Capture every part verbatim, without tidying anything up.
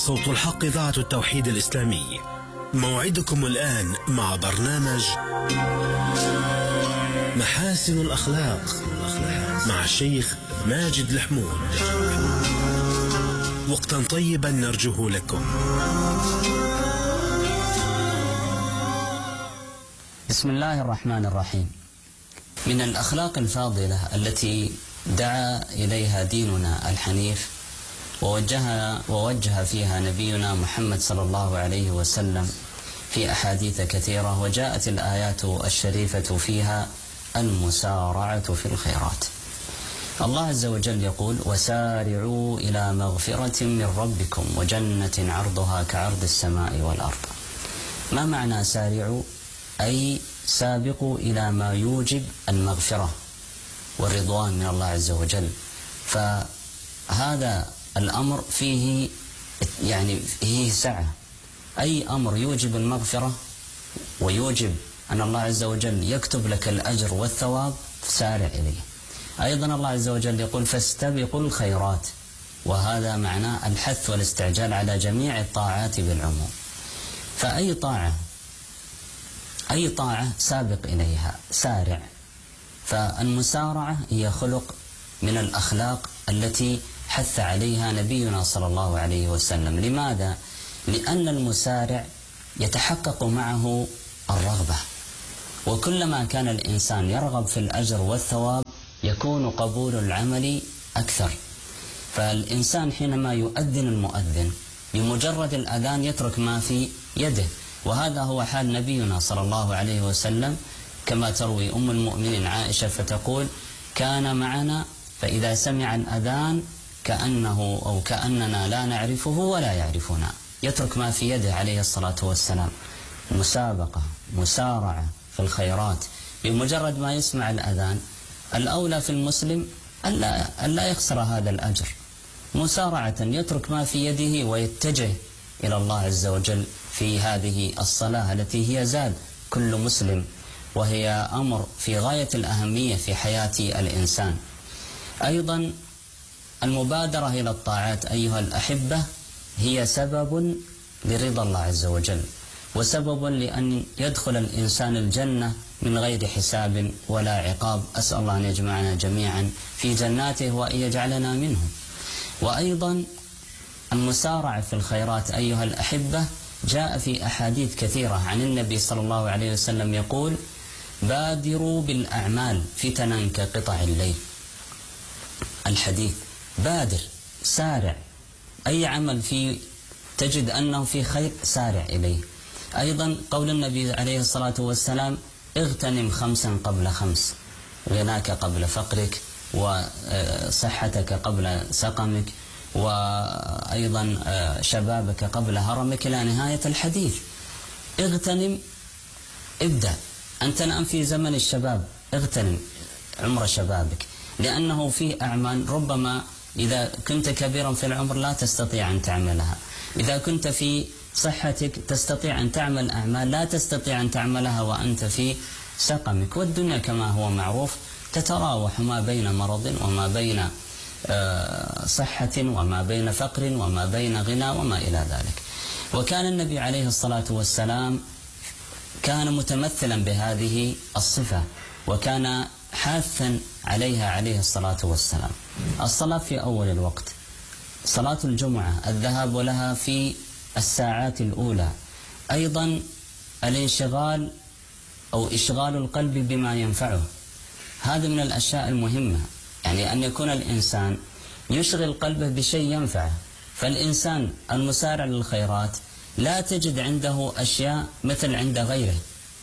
صوت الحق إذاعة التوحيد الإسلامي. موعدكم الآن مع برنامج محاسن الأخلاق مع الشيخ ماجد الحمود. وقتا طيبا نرجوه لكم. بسم الله الرحمن الرحيم. من الأخلاق الفاضلة التي دعا إليها ديننا الحنيف ووجه, ووجه فيها نبينا محمد صلى الله عليه وسلم في أحاديث كثيرة، وجاءت الآيات الشريفة فيها المسارعة في الخيرات. الله عز وجل يقول: وسارعوا إلى مغفرة من ربكم وجنة عرضها كعرض السماء والأرض. ما معنى سارعوا؟ أي سابقوا إلى ما يوجب المغفرة والرضوان من الله عز وجل. فهذا الأمر فيه يعني فيه سعة، أي أمر يوجب المغفرة ويوجب أن الله عز وجل يكتب لك الأجر والثواب سارع إليه. أيضا الله عز وجل يقول: فاستبقوا الخيرات، وهذا معناه الحث والاستعجال على جميع الطاعات بالعموم. فأي طاعة أي طاعة سابق إليها، سارع. فالمسارعة هي خلق من الأخلاق التي حث عليها نبينا صلى الله عليه وسلم. لماذا؟ لأن المسارع يتحقق معه الرغبة، وكلما كان الإنسان يرغب في الأجر والثواب يكون قبول العمل أكثر. فالإنسان حينما يؤذن المؤذن بمجرد الأذان يترك ما في يده، وهذا هو حال نبينا صلى الله عليه وسلم، كما تروي أم المؤمنين عائشة فتقول: كان معنا فإذا سمع الأذان كأنه أو كأننا لا نعرفه ولا يعرفنا، يترك ما في يده عليه الصلاة والسلام. مسابقة، مسارعة في الخيرات بمجرد ما يسمع الأذان. الأولى في المسلم ألا, ألا يخسر هذا الأجر، مسارعة يترك ما في يده ويتجه إلى الله عز وجل في هذه الصلاة التي هي زاد كل مسلم، وهي أمر في غاية الأهمية في حياة الإنسان. أيضا المبادرة إلى الطاعات أيها الأحبة هي سبب لرضا الله عز وجل، وسبب لأن يدخل الإنسان الجنة من غير حساب ولا عقاب. أسأل الله أن يجمعنا جميعا في جناته وأن يجعلنا منهم. وأيضا المسارعة في الخيرات أيها الأحبة جاء في أحاديث كثيرة عن النبي صلى الله عليه وسلم يقول: بادروا بالأعمال فتنا كقطع الليل. الحديث بادر، سارع، أي عمل في تجد أنه في خير سارع إليه. أيضا قول النبي عليه الصلاة والسلام: اغتنم خمسا قبل خمس، غناك قبل فقرك، وصحتك قبل سقمك، وأيضا شبابك قبل هرمك، إلى نهاية الحديث. اغتنم، ابدأ أنت الآن في زمن الشباب، اغتنم عمر شبابك، لأنه في أعمال ربما إذا كنت كبيرا في العمر لا تستطيع أن تعملها، إذا كنت في صحتك تستطيع أن تعمل أعمال لا تستطيع أن تعملها وأنت في سقمك. والدنيا كما هو معروف تتراوح ما بين مرض وما بين صحة وما بين فقر وما بين غنى وما إلى ذلك. وكان النبي عليه الصلاة والسلام كان متمثلا بهذه الصفة، وكان حاثا عليها عليه الصلاة والسلام. الصلاة في أول الوقت، صلاة الجمعة الذهاب لها في الساعات الأولى، أيضا الانشغال أو إشغال القلب بما ينفعه. هذا من الأشياء المهمة، يعني أن يكون الإنسان يشغل قلبه بشيء ينفعه. فالإنسان المسارع للخيرات لا تجد عنده أشياء مثل عند غيره،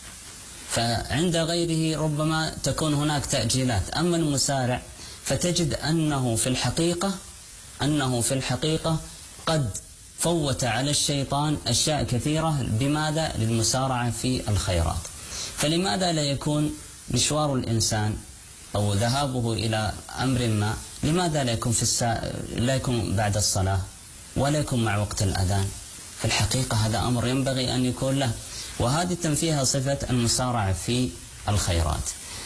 فعند غيره ربما تكون هناك تأجيلات. أما المسارع فتجد أنه في الحقيقة أنه في الحقيقة قد فوت على الشيطان أشياء كثيرة. بماذا؟ للمسارعة في الخيرات. فلماذا لا يكون مشوار الإنسان أو ذهابه إلى أمر ما، لماذا لا يكون في السا... لا يكون بعد الصلاة ولا يكون مع وقت الأذان؟ في الحقيقة هذا أمر ينبغي أن يكون له، وهذه فيها صفة المسارعة في الخيرات.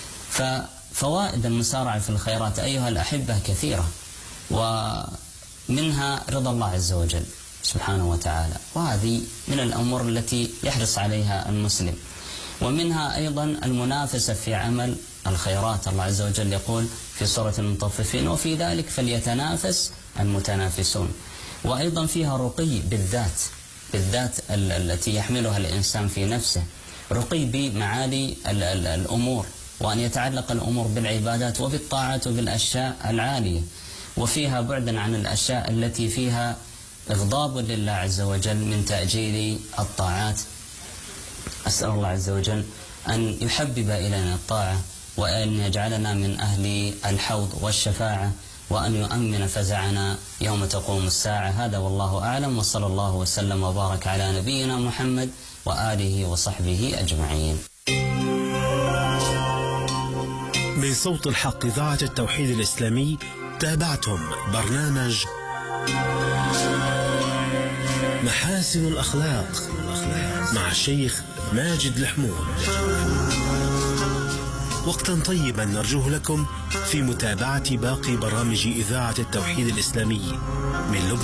ففوائد المسارعة في الخيرات أيها الأحبة كثيرة، ومنها رضا الله عز وجل. سبحانه وتعالى، وهذه من الأمور التي يحرص عليها المسلم. ومنها أيضا المنافسة في عمل الخيرات. الله عز وجل يقول في سورة المطففين: وفي ذلك فليتنافس المتنافسون. وأيضا فيها رقي بالذات، بالذات التي يحملها الإنسان في نفسه، رقي بمعالي الأمور، وأن يتعلق الأمور بالعبادات وبالطاعات وبالأشياء العالية، وفيها بعدا عن الأشياء التي فيها إغضاب لله عز وجل من تأجيل الطاعات. أسأل الله عز وجل أن يحبب إلينا الطاعة، وأن يجعلنا من أهل الحوض والشفاعة، وأن يؤمن فزعنا يوم تقوم الساعة. هذا والله أعلم، وصلى الله وسلم وبارك على نبينا محمد وآله وصحبه أجمعين. من صوت الحق إذاعة التوحيد الإسلامي تابعتم برنامج محاسن الأخلاق مع الشيخ ماجد الحمود. وقتا طيبا نرجوه لكم في متابعة باقي برامج إذاعة التوحيد الإسلامي من لبنان.